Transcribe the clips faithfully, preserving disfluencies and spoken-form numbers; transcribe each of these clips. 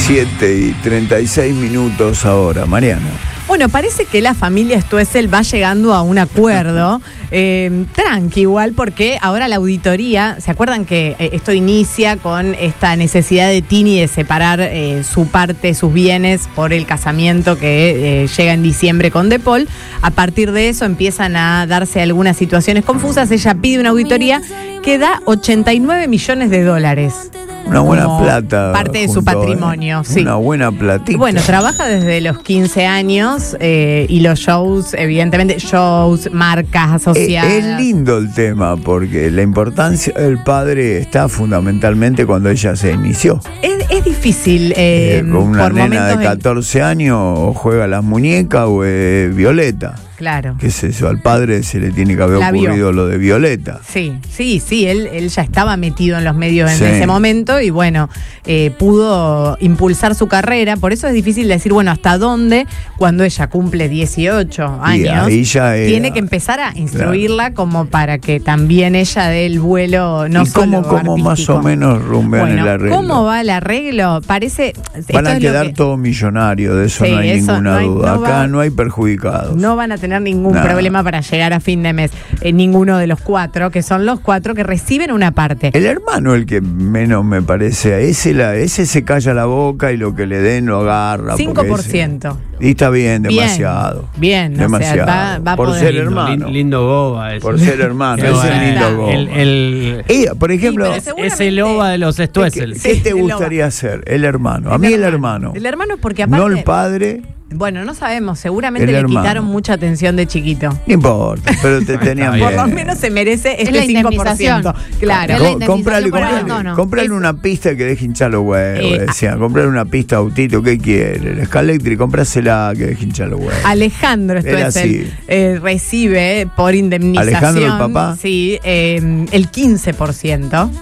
siete y treinta y seis minutos ahora, Mariana. Bueno, parece que la familia Stoessel va llegando a un acuerdo, eh, tranqui igual, porque ahora la auditoría, ¿se acuerdan que eh, esto inicia con esta necesidad de Tini de separar eh, su parte, sus bienes por el casamiento que eh, llega en diciembre con De Paul? A partir de eso empiezan a darse algunas situaciones confusas. Ella pide una auditoría que da ochenta y nueve millones de dólares. Una buena plata. Parte de junto, su patrimonio, eh. sí. Una buena platita. Bueno, trabaja desde los quince años eh, y los shows, evidentemente, shows, marcas asociadas. Es, es lindo el tema porque la importancia del padre está fundamentalmente cuando ella se inició. Es, es difícil. Eh, Eh, con una por nena de momentos catorce años, o juega a las muñecas o es Violeta. Claro. ¿Qué es eso? Al padre se le tiene que haber La vio. ocurrido lo de Violeta. Sí, sí, sí, él, él ya estaba metido en los medios en Sí. ese momento y bueno, eh, pudo impulsar su carrera. Por eso es difícil decir, bueno, hasta dónde, cuando ella cumple dieciocho Y años, ahí ya era- tiene que empezar a instruirla como para que también ella dé el vuelo, no ¿Y solo cómo, cómo más artístico. o menos rumbean Bueno, el arreglo? ¿cómo va el arreglo? Parece... Van esto a es lo quedar que- todos millonarios, de eso Sí, no hay eso ninguna no hay- duda. no Acá va- no hay perjudicados. No van a tener ningún Nada. problema para llegar a fin de mes. Eh, ninguno de los cuatro, que son los cuatro que reciben una parte. El hermano, el que menos me parece, ese, la, ese se calla la boca y lo que le den lo agarra. cinco por porque ese- ciento. Y está bien, Bien, demasiado. bien, o sea, demasiado. va- va a por poder. ser Lindo, hermano. Lin- lindo Goba ese. Por ser hermano, Qué ese bueno. es lindo Goba. El, el, Eh, por ejemplo, Sí, pero seguramente- es el Loba de los ¿qué, Stoessel. qué te el gustaría hacer? El hermano. A mí el hermano. El hermano porque aparte... No el padre, Bueno, no sabemos, seguramente El le hermano. quitaron mucha atención de chiquito. no importa, pero te tenían bien. Por lo bien. menos se merece Es este la cinco por ciento. indemnización. Claro. Es la Co- indemnización Comprale, por comprale, abandono. comprale Es- una pista que deje hinchar los huevos, Eh, decían. Comprale una pista autito, ¿qué quiere? El Scalectri, comprásela que deje hinchar los huevos. Alejandro Era Stoessel así. eh, recibe por indemnización ¿Alejandro, el papá? Sí, eh, el quince por ciento.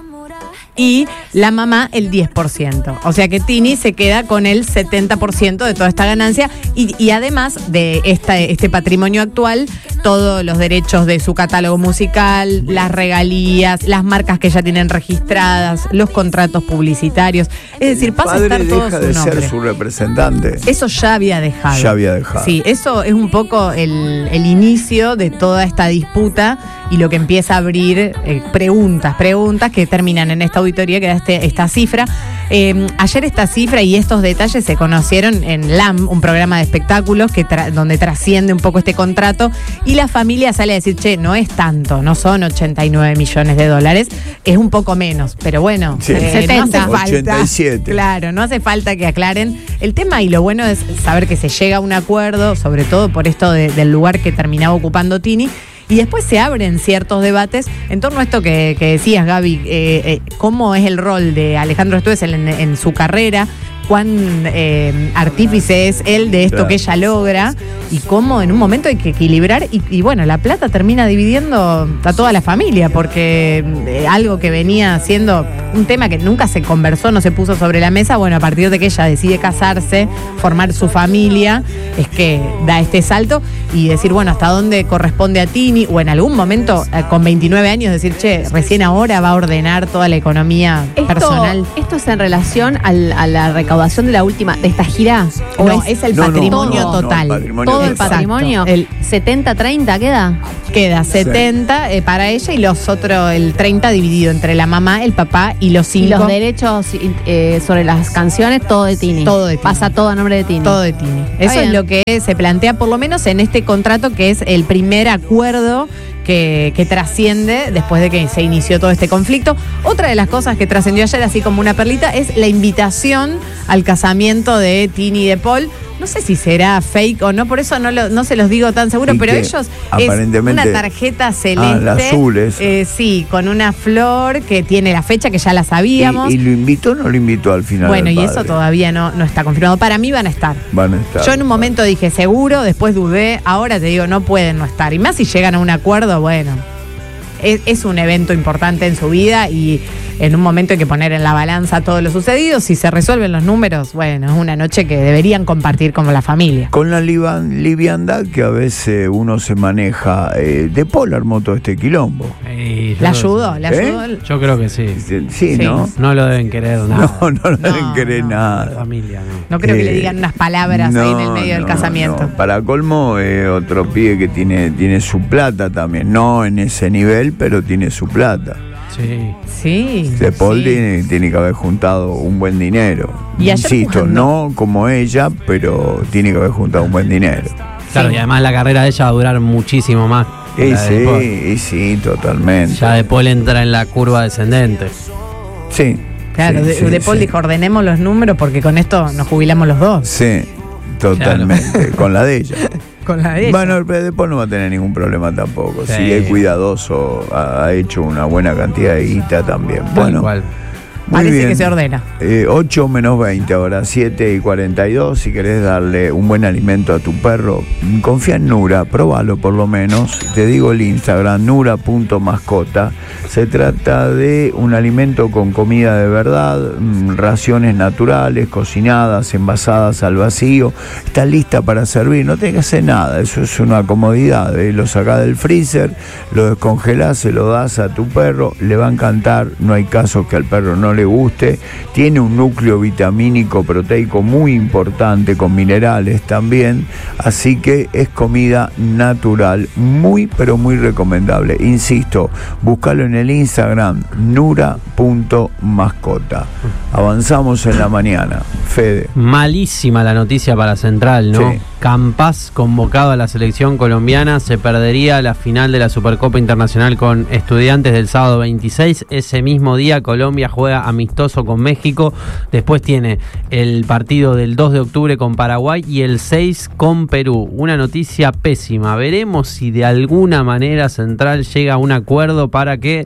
Y la mamá el diez por ciento. O sea que Tini se queda con el setenta por ciento de toda esta ganancia y, y además de esta, este patrimonio actual, todos los derechos de su catálogo musical, las regalías, las marcas que ya tienen registradas, los contratos publicitarios. Es decir, El pasa a padre estar todo deja su de nombre. ser su representante. Eso ya había dejado. Ya había dejado. Sí, eso es un poco el, el inicio de toda esta disputa y lo que empieza a abrir eh, preguntas, preguntas que terminan en esta auditoría que da este, esta cifra. Eh, ayer esta cifra y estos detalles se conocieron en L A M, un programa de espectáculos que tra- donde trasciende un poco este contrato y la familia sale a decir, che, no es tanto, no son ochenta y nueve millones de dólares, es un poco menos, pero bueno, Sí. eh, no hace setenta. falta. ochenta y siete. Claro, no hace falta que aclaren el tema y lo bueno es saber que se llega a un acuerdo, sobre todo por esto de- del lugar que terminaba ocupando Tini. Y después se abren ciertos debates en torno a esto que, que decías, Gaby, eh, eh, cómo es el rol de Alejandro Stoessel en, en su carrera, cuán eh, artífice es él de esto Claro. que ella logra y cómo en un momento hay que equilibrar y, y bueno, la plata termina dividiendo a toda la familia porque eh, algo que venía siendo un tema que nunca se conversó, no se puso sobre la mesa, bueno, a partir de que ella decide casarse, formar su familia, es que da este salto y decir, bueno, hasta dónde corresponde a Tini o en algún momento eh, con veintinueve años decir, che, recién ahora va a ordenar toda la economía Esto, personal. ¿Esto es en relación al- a la recaudación de la última, de esta gira? ¿O No, es el No, no, patrimonio no, no, total. el patrimonio todo el total. patrimonio? El- setenta treinta queda. Queda setenta eh, para ella y los otros, el treinta dividido entre la mamá, el papá y los Y cinco. los derechos eh, sobre las canciones, todo de Tini. Todo de Tini. Pasa todo a nombre de Tini. Todo de Tini. Eso bien. es lo que se plantea, por lo menos en este contrato, que es el primer acuerdo que, que trasciende después de que se inició todo este conflicto. Otra de las cosas que trascendió ayer, así como una perlita, es la invitación al casamiento de Tini y de Paul. No sé si será fake o no, por eso no, lo- no se los digo tan seguro, Y pero que ellos aparentemente- es una tarjeta celeste. Ah, la azul es. eh, sí, con una flor que tiene la fecha que ya la sabíamos. ¿Y, y lo invitó o no lo invitó al final? Bueno, al y padre? eso todavía no, no está confirmado. Para mí van a estar. Van a estar. Yo en un momento dije seguro, después dudé, ahora te digo no pueden no estar. Y más si llegan a un acuerdo, bueno, es, es un evento importante en su vida y, en un momento hay que poner en la balanza todo lo sucedido. Si se resuelven los números, bueno, es una noche que deberían compartir como la familia. Con la liban- liviandad que a veces uno se maneja, eh, De Paul armó todo este quilombo. Ey, yo ¿Le no ayudó? sé. ¿Le ayudó? ¿Eh? Yo creo que sí. Sí, sí, Sí. ¿no? No lo deben querer nada. No, no lo No, deben querer no, La nada. familia, no. No creo que le Eh, digan unas palabras ahí en el medio del no, casamiento. no. Para colmo, eh, otro pibe que tiene, tiene su plata también. No en ese nivel, pero tiene su plata. Sí. Sí. De Paul sí. tiene, tiene que haber juntado un buen dinero. Y ayer Insisto, cuando- no como ella, pero tiene que haber juntado un buen dinero. Claro, Sí. y además la carrera de ella va a durar muchísimo más. que Y la de De Paul. sí, y sí, totalmente. Ya De Paul entra en la curva descendente. Sí. Claro, sí, de, sí, de Paul sí. dijo, ordenemos los números porque con esto nos jubilamos los dos. Sí, totalmente. Con la de ella. Con la de ella. Bueno, el de Paul no va a tener ningún problema tampoco. Sí. Si es cuidadoso, ha, ha hecho una buena cantidad de guita también. Tal Bueno, cual. muy Parece bien. que se ordena. Eh, ocho menos veinte ahora, siete y cuarenta y dos. Si querés darle un buen alimento a tu perro, confía en Nura, probalo por lo menos. Te digo el Instagram, nura punto mascota. Se trata de un alimento con comida de verdad, mm, raciones naturales, cocinadas, envasadas al vacío. Está lista para servir, no tenés que hacer nada, eso es una comodidad. ¿eh? Lo sacás del freezer, lo descongelás, se lo das a tu perro, le va a encantar, no hay caso que al perro no le guste. Tiene un núcleo vitamínico proteico muy importante con minerales también, así que es comida natural, muy pero muy recomendable. Insisto, búscalo en el Instagram nura punto mascota. Avanzamos en la mañana. Fede. Malísima la noticia para Central, ¿no? Sí. Campas convocado a la selección colombiana, se perdería la final de la Supercopa Internacional con Estudiantes del sábado veintiséis. Ese mismo día Colombia juega amistoso con México, después tiene el partido del dos de octubre con Paraguay y el seis con Perú. Una noticia pésima. Veremos si de alguna manera Central llega a un acuerdo para que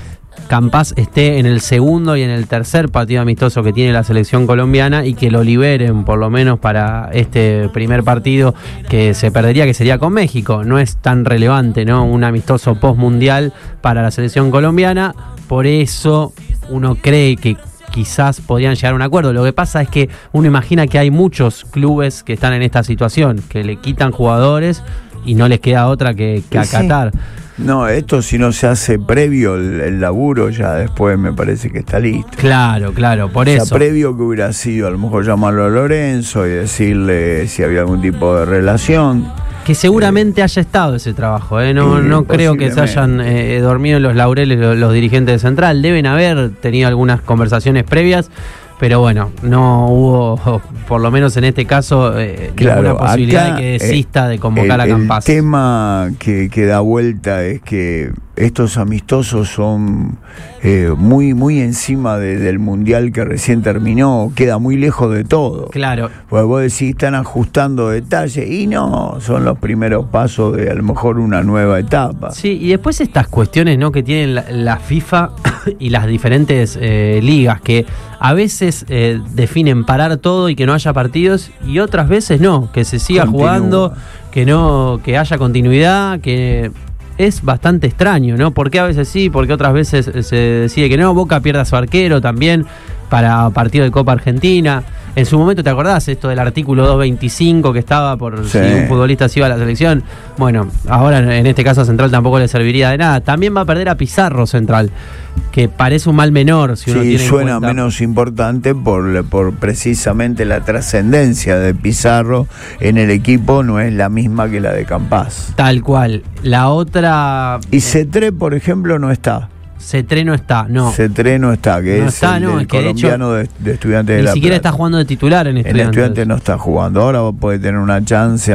Campas esté en el segundo y en el tercer partido amistoso que tiene la selección colombiana y que lo liberen por lo menos para este primer partido que se perdería, que sería con México. No es tan relevante, ¿no? Un amistoso post-mundial para la selección colombiana. Por eso uno cree que quizás podrían llegar a un acuerdo. Lo que pasa es que uno imagina que hay muchos clubes que están en esta situación, que le quitan jugadores y no les queda otra que, que Sí. acatar. No, esto si no se hace previo el, el laburo, ya después me parece que está listo. Claro, claro, por O sea, eso. previo que hubiera sido a lo mejor llamarlo a Lorenzo y decirle si había algún tipo de relación. Que seguramente haya estado ese trabajo, ¿eh? No, Sí, no creo que se hayan eh, dormido en los laureles los, los dirigentes de Central. Deben haber tenido algunas conversaciones previas, pero bueno, no hubo, por lo menos en este caso, eh, Claro, ninguna posibilidad acá, de que desista eh, de convocar el, a Campas. El tema que, que da vuelta es que estos amistosos son eh, muy, muy encima de- del mundial que recién terminó, queda muy lejos de todo. Claro, Pues vos decís, están ajustando detalles, y no, son los primeros pasos de a lo mejor una nueva etapa. sí, y después estas cuestiones, ¿no?, que tienen la, la FIFA y las diferentes eh, ligas, que a veces eh, definen parar todo y que no haya partidos, y otras veces no, que se siga Continúa. jugando, que no, que haya continuidad, que es bastante extraño, ¿no? Porque a veces sí, porque otras veces se decide que no. Boca pierde a su arquero también para partido de Copa Argentina. En su momento, ¿te acordás esto del artículo doscientos veinticinco que estaba por Sí. si un futbolista se iba a la selección? Bueno, ahora en este caso a Central tampoco le serviría de nada. También va a perder a Pizarro Central, que parece un mal menor si uno Sí, tiene en suena cuenta. menos importante por, por precisamente la trascendencia de Pizarro en el equipo, no es la misma que la de Campas. Tal cual. La otra... Y Cetré, por ejemplo, no está. Cetré no está, no. Cetré no está, que No es está, el, no, del es que de hecho colombiano de, de Estudiantes de Ni La siquiera Plata. está jugando de titular en En Estudiantes. Estudiantes no está jugando. Ahora puede tener una chance